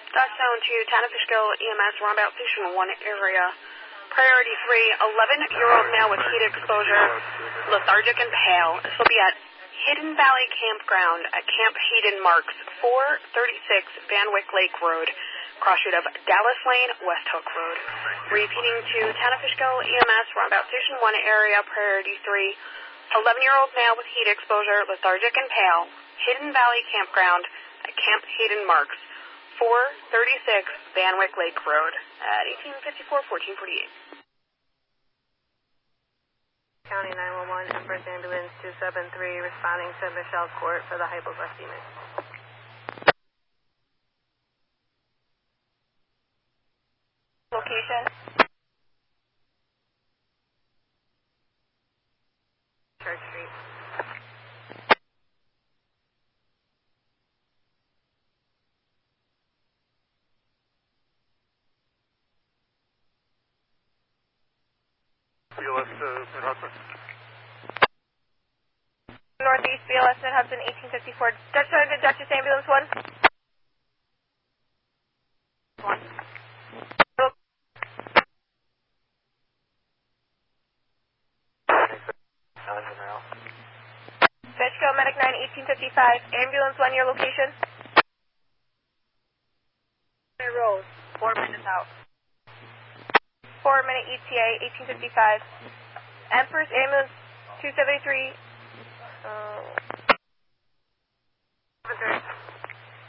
Touchdown to Tanafishkill EMS, roundabout station 1 area. Priority 3, 11-year-old male with heat exposure, lethargic and pale. This will be at Hidden Valley Campground at Camp Hayden Marks, 436 Van Wyck Lake Road, cross street of Dallas Lane, West Hook Road. Repeating to Tanafishkill EMS, roundabout station 1 area. Priority 3, 11-year-old male with heat exposure, lethargic and pale. Hidden Valley Campground at Camp Hayden Marks, 436 Van Wyck Lake Road at 1854-1448. County 911, Empress Ambulance 273, responding to Michelle Court for the hypoglycemic. Location? Church Street. BLS Mid Hudson. Northeast BLS Mid Hudson 1854. Dutchess Ambulance 1. 1. Fishkill Medic 9 1855. Ambulance 1, your location? Rose, 4 minutes out. 4-minute ETA 1855. Empress Ambulance 273.